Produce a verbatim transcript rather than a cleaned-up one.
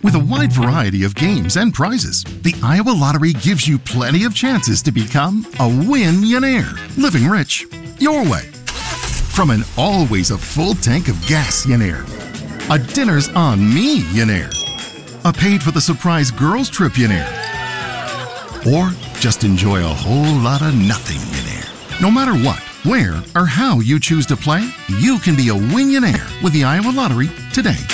With a wide variety of games and prizes, the Iowa Lottery gives you plenty of chances to become a win-yonaire, living rich your way. From an always a full tank of gas-yonaire, a dinner's on me-yonaire, a paid-for-the-surprise girls trip-yonaire, or just enjoy a whole lot of nothing-yonaire. No matter what, where, or how you choose to play, you can be a win-yonaire with the Iowa Lottery today.